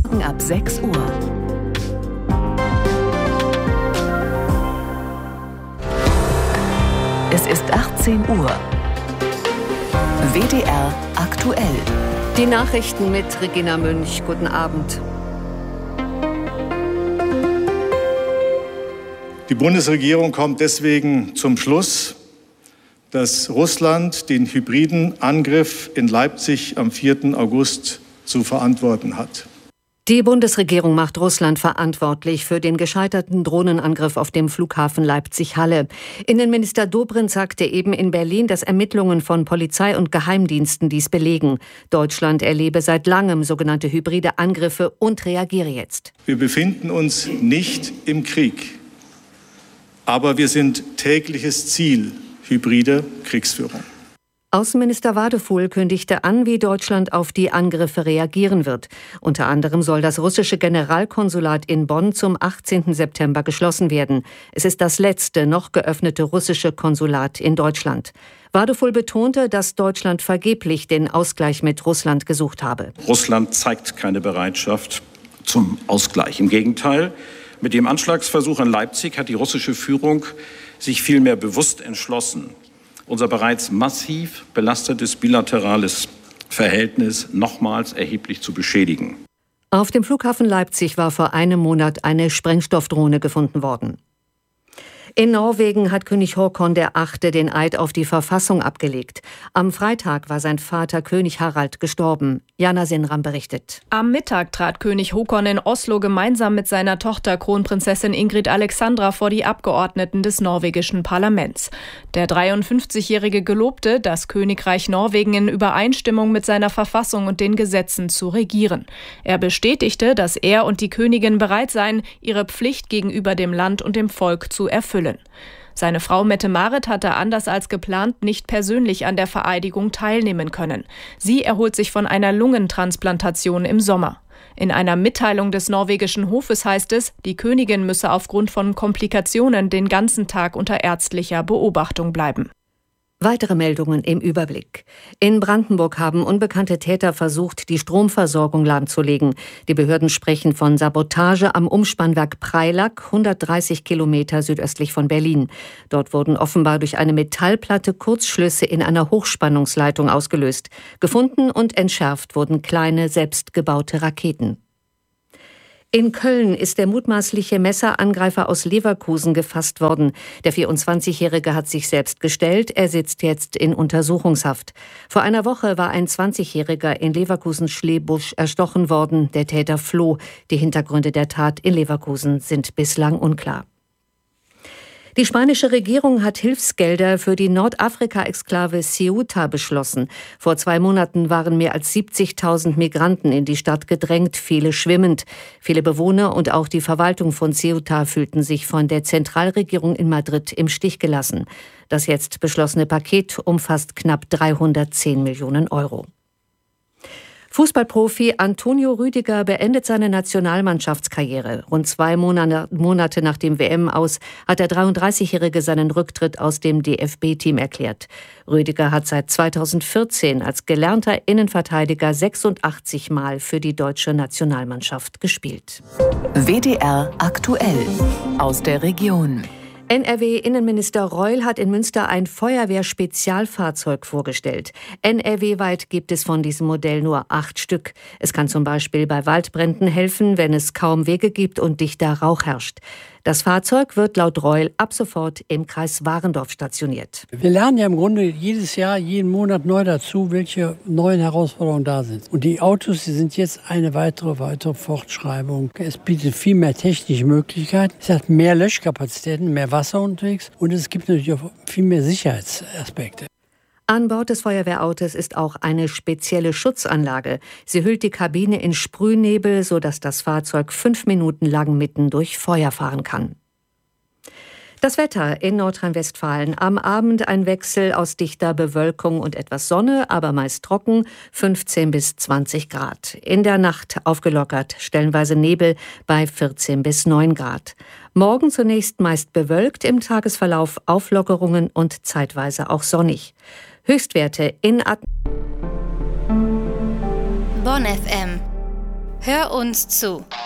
Morgen ab 6 Uhr. Es ist 18 Uhr. WDR aktuell. Die Nachrichten mit Regina Münch. Guten Abend. Die Bundesregierung kommt deswegen zum Schluss, dass Russland den hybriden Angriff in Leipzig am 4. August zu verantworten hat. Die Bundesregierung macht Russland verantwortlich für den gescheiterten Drohnenangriff auf dem Flughafen Leipzig-Halle. Innenminister Dobrindt sagte eben in Berlin, dass Ermittlungen von Polizei und Geheimdiensten dies belegen. Deutschland erlebe seit langem sogenannte hybride Angriffe und reagiere jetzt. Wir befinden uns nicht im Krieg, aber wir sind tägliches Ziel hybride Kriegsführung. Außenminister Wadefuhl kündigte an, wie Deutschland auf die Angriffe reagieren wird. Unter anderem soll das russische Generalkonsulat in Bonn zum 18. September geschlossen werden. Es ist das letzte noch geöffnete russische Konsulat in Deutschland. Wadefuhl betonte, dass Deutschland vergeblich den Ausgleich mit Russland gesucht habe. Russland zeigt keine Bereitschaft zum Ausgleich. Im Gegenteil, mit dem Anschlagsversuch in Leipzig hat die russische Führung sich vielmehr bewusst entschlossen, unser bereits massiv belastetes bilaterales Verhältnis nochmals erheblich zu beschädigen. Auf dem Flughafen Leipzig war vor einem Monat eine Sprengstoffdrohne gefunden worden. In Norwegen hat König Håkon VIII. Den Eid auf die Verfassung abgelegt. Am Freitag war sein Vater König Harald gestorben. Jana Sinram berichtet. Am Mittag trat König Håkon in Oslo gemeinsam mit seiner Tochter Kronprinzessin Ingrid Alexandra vor die Abgeordneten des norwegischen Parlaments. Der 53-Jährige gelobte, das Königreich Norwegen in Übereinstimmung mit seiner Verfassung und den Gesetzen zu regieren. Er bestätigte, dass er und die Königin bereit seien, ihre Pflicht gegenüber dem Land und dem Volk zu erfüllen. Seine Frau Mette-Marit hatte anders als geplant nicht persönlich an der Vereidigung teilnehmen können. Sie erholt sich von einer Lungentransplantation im Sommer. In einer Mitteilung des norwegischen Hofes heißt es, die Königin müsse aufgrund von Komplikationen den ganzen Tag unter ärztlicher Beobachtung bleiben. Weitere Meldungen im Überblick. In Brandenburg haben unbekannte Täter versucht, die Stromversorgung lahmzulegen. Die Behörden sprechen von Sabotage am Umspannwerk Preilack, 130 Kilometer südöstlich von Berlin. Dort wurden offenbar durch eine Metallplatte Kurzschlüsse in einer Hochspannungsleitung ausgelöst. Gefunden und entschärft wurden kleine, selbstgebaute Raketen. In Köln ist der mutmaßliche Messerangreifer aus Leverkusen gefasst worden. Der 24-Jährige hat sich selbst gestellt. Er sitzt jetzt in Untersuchungshaft. Vor einer Woche war ein 20-Jähriger in Leverkusen-Schlebusch erstochen worden. Der Täter floh. Die Hintergründe der Tat in Leverkusen sind bislang unklar. Die spanische Regierung hat Hilfsgelder für die Nordafrika-Exklave Ceuta beschlossen. Vor 2 Monaten waren mehr als 70.000 Migranten in die Stadt gedrängt, viele schwimmend. Viele Bewohner und auch die Verwaltung von Ceuta fühlten sich von der Zentralregierung in Madrid im Stich gelassen. Das jetzt beschlossene Paket umfasst knapp 310 Millionen Euro. Fußballprofi Antonio Rüdiger beendet seine Nationalmannschaftskarriere. Rund 2 Monate nach dem WM-Aus hat der 33-Jährige seinen Rücktritt aus dem DFB-Team erklärt. Rüdiger hat seit 2014 als gelernter Innenverteidiger 86 Mal für die deutsche Nationalmannschaft gespielt. WDR aktuell aus der Region. NRW-Innenminister Reul hat in Münster ein Feuerwehr-Spezialfahrzeug vorgestellt. NRW-weit gibt es von diesem Modell nur 8 Stück. Es kann zum Beispiel bei Waldbränden helfen, wenn es kaum Wege gibt und dichter Rauch herrscht. Das Fahrzeug wird laut Reul ab sofort im Kreis Warendorf stationiert. Wir lernen ja im Grunde jedes Jahr, jeden Monat neu dazu, welche neuen Herausforderungen da sind. Und die Autos, die sind jetzt eine weitere Fortschreibung. Es bietet viel mehr technische Möglichkeiten. Es hat mehr Löschkapazitäten, mehr Wasser unterwegs und es gibt natürlich auch viel mehr Sicherheitsaspekte. An Bord des Feuerwehrautos ist auch eine spezielle Schutzanlage. Sie hüllt die Kabine in Sprühnebel, sodass das Fahrzeug 5 Minuten lang mitten durch Feuer fahren kann. Das Wetter in Nordrhein-Westfalen. Am Abend ein Wechsel aus dichter Bewölkung und etwas Sonne, aber meist trocken, 15 bis 20 Grad. In der Nacht aufgelockert, stellenweise Nebel bei 14 bis 9 Grad. Morgen zunächst meist bewölkt, im Tagesverlauf Auflockerungen und zeitweise auch sonnig. Höchstwerte in Bonn FM Hör uns zu.